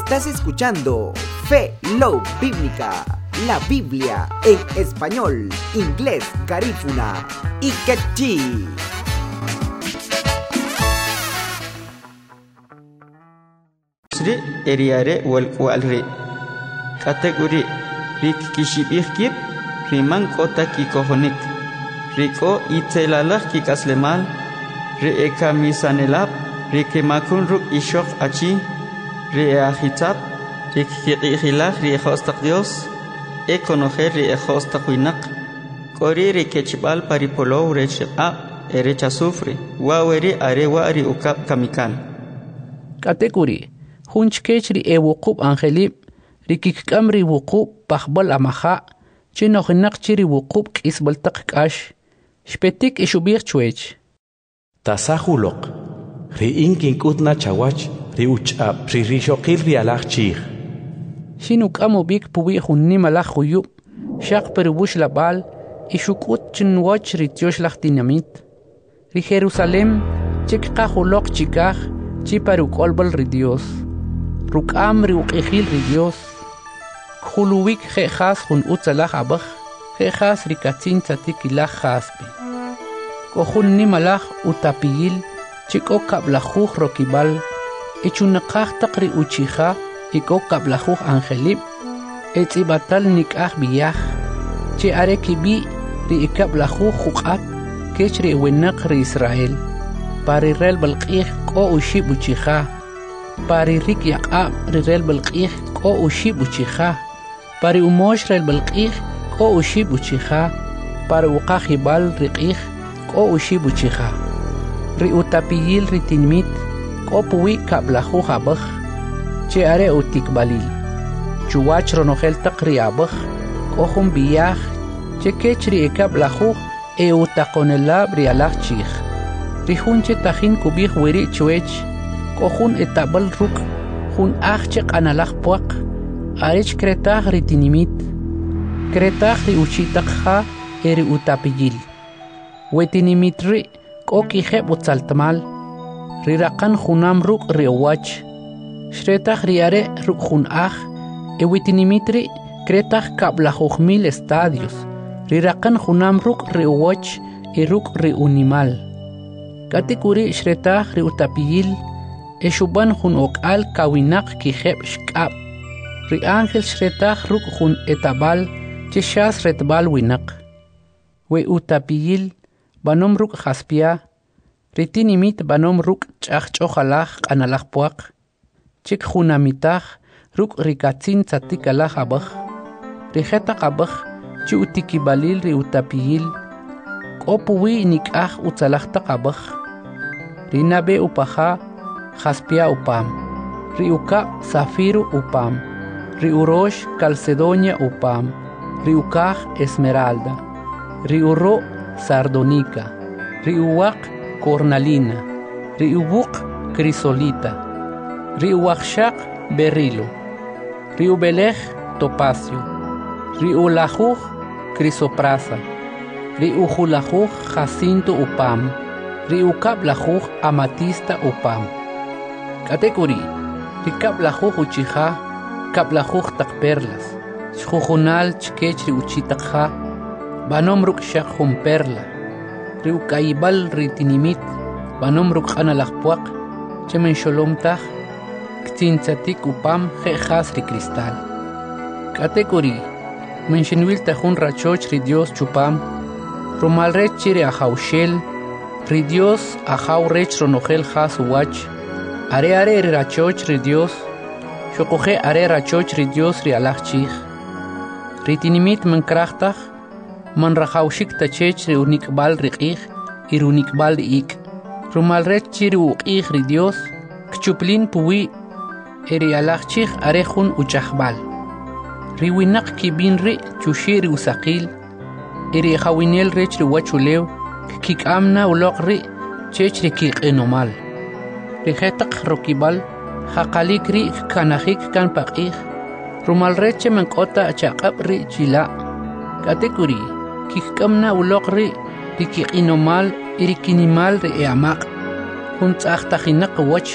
Estás escuchando Fe Love Bíblica, la Biblia en español, inglés, garífuna y quechí. Sri eriare walri kategori rik kishibihkip riman kota kikohonik riko itelalak kikaslemal reeka misanelap rikemakun ruk ishok achi reahitab rikiqihilak riehostak Dios ekonojer riehostak winak kori rikechibal paripolo rechab erecha sufri waweri arewari ukap kamikal kategori hunchkechri ewuqub angelib rikikkamri wuqub pahbal amaha chinohinak chiri wuqub kisbaltak kash shpetik ishubir chwech tasahulok ri inkin kutna chawach ri uchab ri rishokil ri alach chih shinuk amo bik puwi hunni malach huyub shaq peribush labal ishukut chinwach ri tyosh lach dinamit ri Jerusalem chikqa hulok chikaj chiparuk olbal ri Dios rukam ri uqihil ri Dios khuluwik khas hun utsalach abakh khas ri katin tsatikilach khaspi kohun ni malach utapiyil chiko kablakhuj rokibal ichunaqaj taqri uchija iko kablakhuj angelib etzibatal nikaj biyaj chi arekibi ri ikablakhuj khuqat kechri wenaq ri Israel pari rel balqih ko ushib uchija pari rik yaqab rel balqih ko ushib uchija pari umosh rel balqih ko ushib uchija pari uqahibal riqih ko ushib uchija ri utapiyil ri tinmit ko puwi kablakhuj abakh che are utikbalil chuwach ronojel taqri abakh ko hum biyaj che kechri ikablakhuj e utaqonelab ri alach chih rihunche tajin kubij wiri chwech kohun etabal ruk hun achche qanalaj puaq arech kretaj ritinimit kretaj ri uchitakha eri utapiyil wetinimit ri kokije butsaltmal riraqan hunam ruk ri wach shretaj ri are ruk hun aj wetinimit ri kretaj kablajujmil estadios riraqan hunam ruk ri wach ruk ri unimal katikuri shretaj ri utapiyil eshuban hun okal kawinak kijeb shkab ri ángel shretaj ruk hun etabal chishas retbal winak we utapiyil banom ruk jaspia ritinimit banom ruk ch'ajch'ojalaj q'analaj puaq chik junamitaj ruk rikatsin tzatikalaj abaj rijetaq abaj chi utikibalil ri utapiyil k'o puwi nik'aj utzalaj taq abaj rinabe upaja jaspia upam ri ukab zafiro upam ri urosh calcedonia upam ri ukaj esmeralda ri uro sardonica ri uwaq cornalina ri ubuq crisolita ri uwaqshaq berilo ri ubelej topacio ri ulajuj crisoprasa ri ujulajuj jacinto upam ri ukablajuj amatista upam kategori ri kablajuj uchija kablajuj taq perlas shjujunal chkech ri uchitakja banom ruk shaqjun perla ri ukaibal ri tinimit banom ruk q'analaj puaq chemen xolomtaj ktintzatik upam jejas ri cristal kategori menxinwil tajun rachoch ri Dios chupam rumal rech chiri ajawxel ri Dios ajaw rech ronojel jas uwach are ri rachoch ri Dios xoqoje are rachoch ri Dios ri alaj chij ri tinimit menkrajtaj man rajawxik tachech ri unikbal ri q'ij y ri unikbal ri ik rumal rech chiri uq'ij ri Dios kchuplin puwi ri alaj chij are jun uchajbal ri winaq kibin ri chuxi ri usaqil iri jawinel rech ri wachulew kik'amna uloq ri chech ri kiq'inomal ri jetaq rokibal jaqalik ri kanajik kan paq'ij rumal rech menk'ota chaq'ab ri chila kategori kik'amna uloq ri kiq'inomal iri kinimal ri eamaq jun tz'ajtajinaq wach